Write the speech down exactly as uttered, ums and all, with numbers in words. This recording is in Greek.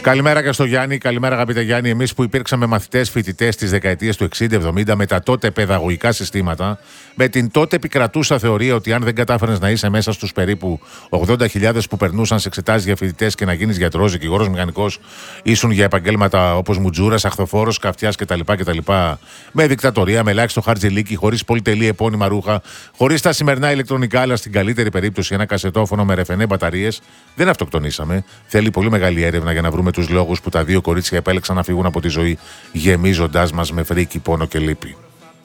Καλημέρα και στο Γιάννη. Καλημέρα, αγαπητέ Γιάννη. Εμείς που υπήρξαμε μαθητές, φοιτητές τις δεκαετίες του εξήντα εβδομήντα με τα τότε παιδαγωγικά συστήματα, με την τότε επικρατούσα θεωρία ότι αν δεν κατάφερες να είσαι μέσα στους περίπου ογδόντα χιλιάδες που περνούσαν σε εξετάσεις για φοιτητές και να γίνεις γιατρός, δικηγόρος, μηχανικός, ήσουν για επαγγέλματα όπως μουτζούρας, αχθοφόρος, καυτιάς κτλ. κτλ. Με δικτατορία, με ελάχιστο χαρτζηλίκι, χωρίς πολυτελή επώνυμα ρούχα, χωρίς τα σημερινά ηλεκτρονικά, αλλά στην καλύτερη περίπτωση ένα κασετόφωνο με ρεφενέ μπαταρίες, δεν αυτοκτονήσαμε. Θέλει πολύ μεγάλη έρευνα για να βρούμε τους λόγους που τα δύο κορίτσια επέλεξαν να φύγουν από τη ζωή, γεμίζοντάς μας με φρίκι, πόνο και λύπη.